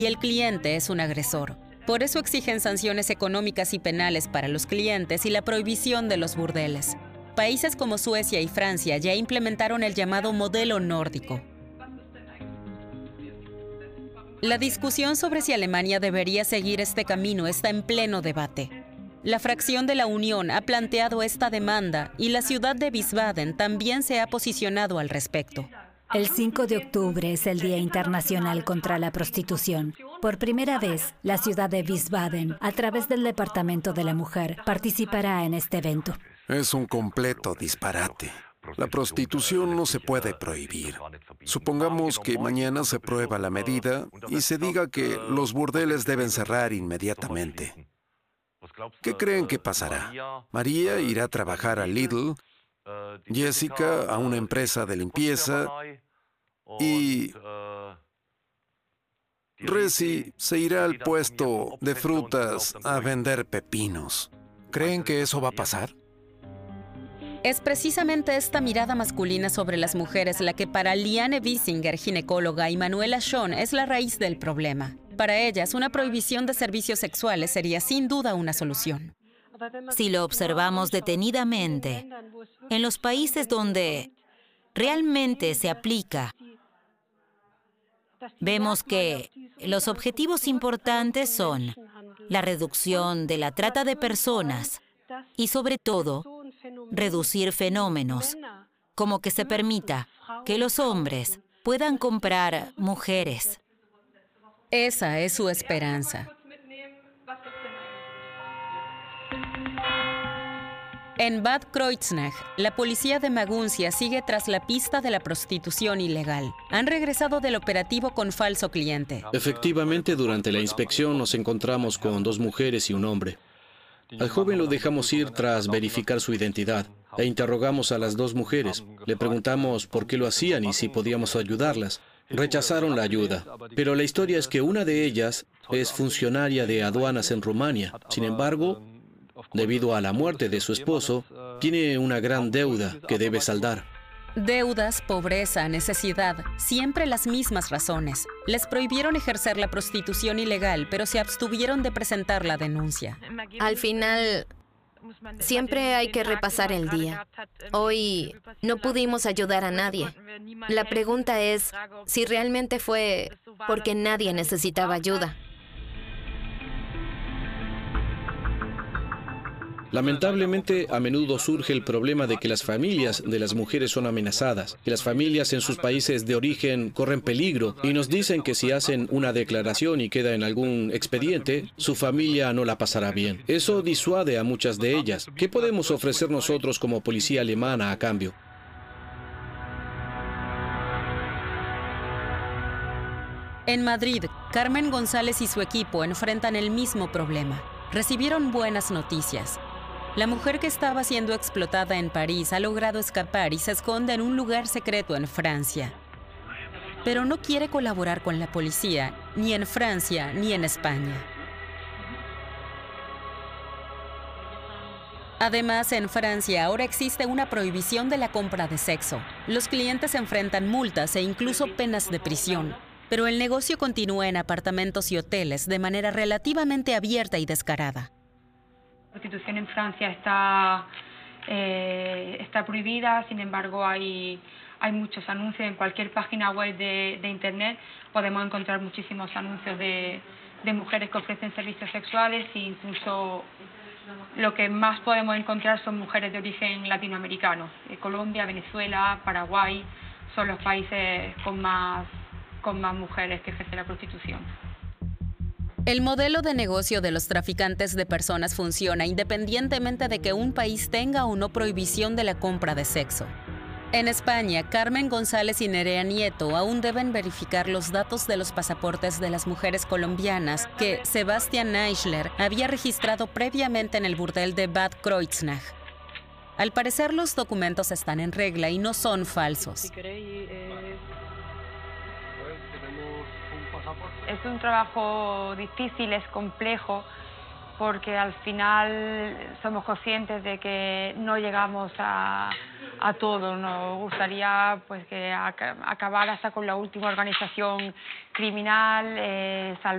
y el cliente es un agresor. Por eso exigen sanciones económicas y penales para los clientes y la prohibición de los burdeles. Países como Suecia y Francia ya implementaron el llamado modelo nórdico. La discusión sobre si Alemania debería seguir este camino está en pleno debate. La fracción de la Unión ha planteado esta demanda y la ciudad de Wiesbaden también se ha posicionado al respecto. El 5 de octubre es el Día Internacional contra la Prostitución. Por primera vez, la ciudad de Wiesbaden, a través del Departamento de la Mujer, participará en este evento. Es un completo disparate. La prostitución no se puede prohibir. Supongamos que mañana se prueba la medida y se diga que los burdeles deben cerrar inmediatamente. ¿Qué creen que pasará? María irá a trabajar a Lidl, Jessica a una empresa de limpieza y Resi se irá al puesto de frutas a vender pepinos. ¿Creen que eso va a pasar? Es precisamente esta mirada masculina sobre las mujeres la que para Liane Wiesinger, ginecóloga, y Manuela Schon es la raíz del problema. Para ellas, una prohibición de servicios sexuales sería sin duda una solución. Si lo observamos detenidamente, en los países donde realmente se aplica, vemos que los objetivos importantes son la reducción de la trata de personas y, sobre todo, reducir fenómenos como que se permita que los hombres puedan comprar mujeres. Esa es su esperanza. En Bad Kreuznach, la policía de Maguncia sigue tras la pista de la prostitución ilegal. Han regresado del operativo con falso cliente. Efectivamente, durante la inspección nos encontramos con 2 mujeres y un hombre. Al joven lo dejamos ir tras verificar su identidad e interrogamos a las 2 mujeres. Le preguntamos por qué lo hacían y si podíamos ayudarlas. Rechazaron la ayuda, pero la historia es que una de ellas es funcionaria de aduanas en Rumania. Sin embargo, debido a la muerte de su esposo, tiene una gran deuda que debe saldar. Deudas, pobreza, necesidad, siempre las mismas razones. Les prohibieron ejercer la prostitución ilegal, pero se abstuvieron de presentar la denuncia. Al final, siempre hay que repasar el día. Hoy no pudimos ayudar a nadie. La pregunta es si realmente fue porque nadie necesitaba ayuda. Lamentablemente, a menudo surge el problema de que las familias de las mujeres son amenazadas, que las familias en sus países de origen corren peligro y nos dicen que si hacen una declaración y queda en algún expediente, su familia no la pasará bien. Eso disuade a muchas de ellas. ¿Qué podemos ofrecer nosotros como policía alemana a cambio? En Madrid, Carmen González y su equipo enfrentan el mismo problema. Recibieron buenas noticias. La mujer que estaba siendo explotada en París ha logrado escapar y se esconde en un lugar secreto en Francia. Pero no quiere colaborar con la policía, ni en Francia ni en España. Además, en Francia ahora existe una prohibición de la compra de sexo. Los clientes enfrentan multas e incluso penas de prisión. Pero el negocio continúa en apartamentos y hoteles de manera relativamente abierta y descarada. La prostitución en Francia está prohibida, sin embargo hay muchos anuncios en cualquier página web de internet. Podemos encontrar muchísimos anuncios de mujeres que ofrecen servicios sexuales e incluso lo que más podemos encontrar son mujeres de origen latinoamericano. Colombia, Venezuela, Paraguay son los países con más mujeres que ejercen la prostitución. El modelo de negocio de los traficantes de personas funciona independientemente de que un país tenga o no prohibición de la compra de sexo. En España, Carmen González y Nerea Nieto aún deben verificar los datos de los pasaportes de las mujeres colombianas que Sebastián Eichler había registrado previamente en el burdel de Bad Kreuznach. Al parecer, los documentos están en regla y no son falsos. Es un trabajo difícil, es complejo, porque al final somos conscientes de que no llegamos a todo. Nos gustaría pues que acabar hasta con la última organización criminal,